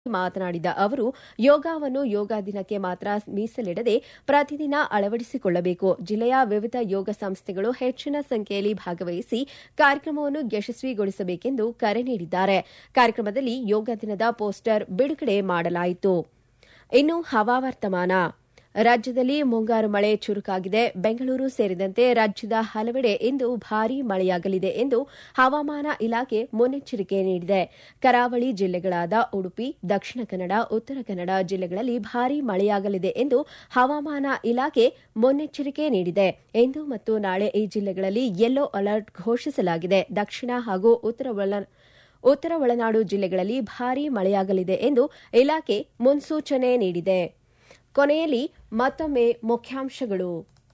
ಮಾತನಾಡಿದ ಅವರು ಯೋಗವನ್ನು ಯೋಗ ದಿನಕ್ಕೆ ಮಾತ್ರ ಮೀಸಲಿಡದೆ ಪ್ರತಿದಿನ ಅಳವಡಿಸಿಕೊಳ್ಳಬೇಕು. ಜಿಲ್ಲೆಯ ವಿವಿಧ ಯೋಗ ಸಂಸ್ಥೆಗಳು ಹೆಚ್ಚಿನ ಸಂಖ್ಯೆಯಲ್ಲಿ ಭಾಗವಹಿಸಿ ಕಾರ್ಯಕ್ರಮವನ್ನು ಯಶಸ್ವಿಗೊಳಿಸಬೇಕೆಂದು ಕರೆ ನೀಡಿದ್ದಾರೆ. ಕಾರ್ಯಕ್ರಮದಲ್ಲಿ ಯೋಗ ದಿನದ ಪೋಸ್ಟರ್ ಬಿಡುಗಡೆ ಮಾಡಲಾಯಿತು. ಇನ್ನು ಹವಾವರ್ತಮಾನ. ರಾಜ್ಯದಲ್ಲಿ ಮುಂಗಾರು ಮಳೆ ಚುರುಕಾಗಿದೆ. ಬೆಂಗಳೂರು ಸೇರಿದಂತೆ ರಾಜ್ಯದ ಹಲವೆಡೆ ಇಂದು ಭಾರೀ ಮಳೆಯಾಗಲಿದೆ ಎಂದು ಹವಾಮಾನ ಇಲಾಖೆ ಮುನ್ನೆಚ್ಚರಿಕೆ ನೀಡಿದೆ. ಕರಾವಳಿ ಜಿಲ್ಲೆಗಳಾದ ಉಡುಪಿ, ದಕ್ಷಿಣ ಕನ್ನಡ, ಉತ್ತರ ಕನ್ನಡ ಜಿಲ್ಲೆಗಳಲ್ಲಿ ಭಾರೀ ಮಳೆಯಾಗಲಿದೆ ಎಂದು ಹವಾಮಾನ ಇಲಾಖೆ ಮುನ್ನೆಚ್ಚರಿಕೆ ನೀಡಿದೆ. ಇಂದು ಮತ್ತು ನಾಳೆ ಈ ಜಿಲ್ಲೆಗಳಲ್ಲಿ ಯೆಲ್ಲೋ ಅಲರ್ಟ್ ಘೋಷಿಸಲಾಗಿದೆ. ದಕ್ಷಿಣ ಹಾಗೂ ಉತ್ತರ ಒಳನಾಡು ಜಿಲ್ಲೆಗಳಲ್ಲಿ ಭಾರೀ ಮಳೆಯಾಗಲಿದೆ ಎಂದು ಇಲಾಖೆ ಮುನ್ಸೂಚನೆ ನೀಡಿದೆ. ಕೊನೆಯಲ್ಲಿ ಮತ್ತೊಮ್ಮೆ ಮುಖ್ಯಾಂಶಗಳು.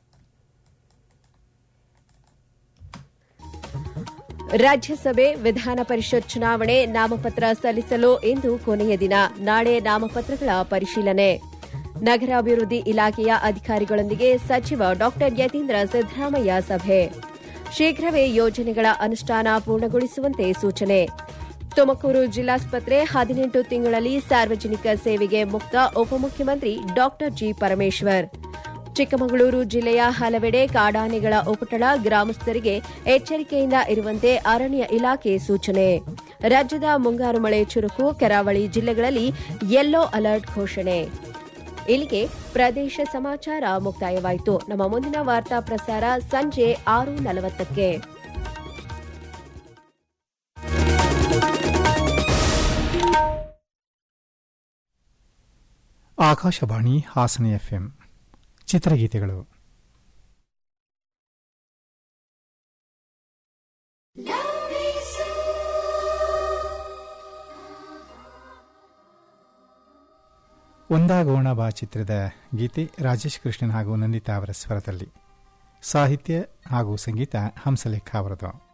ರಾಜ್ಯಸಭೆ, ವಿಧಾನ ಪರಿಷತ್ ಚುನಾವಣೆ ನಾಮಪತ್ರ ಸಲ್ಲಿಸಲು ಇಂದು ಕೊನೆಯ ದಿನ. ನಾಳೆ ನಾಮಪತ್ರಗಳ ಪರಿಶೀಲನೆ. ನಗರಾಭಿವೃದ್ಧಿ ಇಲಾಖೆಯ ಅಧಿಕಾರಿಗಳೊಂದಿಗೆ ಸಚಿವ ಡಾ ಯತೀಂದ್ರ ಸಿದ್ದರಾಮಯ್ಯ ಸಭೆ. ಶೀಘ್ರವೇ ಯೋಜನೆಗಳ ಅನುಷ್ಠಾನ ಪೂರ್ಣಗೊಳಿಸುವಂತೆ ಸೂಚನೆ. ತುಮಕೂರು ಜಿಲ್ಲಾಸ್ಪತ್ರೆ 18 ತಿಂಗಳಲ್ಲಿ ಸಾರ್ವಜನಿಕ ಸೇವೆಗೆ ಮುಕ್ತ. ಉಪಮುಖ್ಯಮಂತ್ರಿ ಡಾ ಜಿ ಪರಮೇಶ್ವರ್. ಚಿಕ್ಕಮಗಳೂರು ಜಿಲ್ಲೆಯ ಹಲವೆಡೆ ಕಾಡಾನೆಗಳ ಉಪಟಳ. ಗ್ರಾಮಸ್ಥರಿಗೆ ಎಚ್ಚರಿಕೆಯಿಂದ ಇರುವಂತೆ ಅರಣ್ಯ ಇಲಾಖೆ ಸೂಚನೆ. ರಾಜ್ಯದ ಮುಂಗಾರು ಮಳೆ ಚುರುಕು. ಕರಾವಳಿ ಜಿಲ್ಲೆಗಳಲ್ಲಿ ಯೆಲ್ಲೋ ಅಲರ್ಟ್ ಘೋಷಣೆ. ಇಲ್ಲಿಗೆ ಪ್ರದೇಶ ಸಮಾಚಾರ ಮುಕ್ತಾಯವಾಯಿತು. ನಮ್ಮ ಮುಂದಿನ ವಾರ್ತಾ ಪ್ರಸಾರ ಸಂಜೆ 6:40ಕ್ಕೆ. ಆಕಾಶವಾಣಿ ಹಾಸನ ಎಫ್ಎಂ. ಚಿತ್ರಗೀತೆಗಳು. ಒಂದಾಗೋಣ ಬಾ ಚಿತ್ರದ ಗೀತೆ ರಾಜೇಶ್ ಕೃಷ್ಣನ್ ಹಾಗೂ ನಂದಿತಾ ಅವರ ಸ್ವರದಲ್ಲಿ. ಸಾಹಿತ್ಯ ಹಾಗೂ ಸಂಗೀತ ಹಂಸಲೇಖ ಅವರದು.